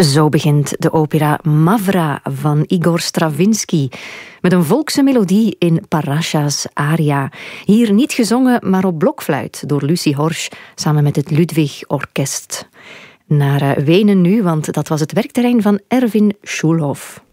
Zo begint de opera Mavra van Igor Stravinsky met een volkse melodie in Parasha's aria. Hier niet gezongen, maar op blokfluit door Lucie Horsch samen met het Ludwig Orkest. Naar Wenen nu, want dat was het werkterrein van Erwin Schulhoff.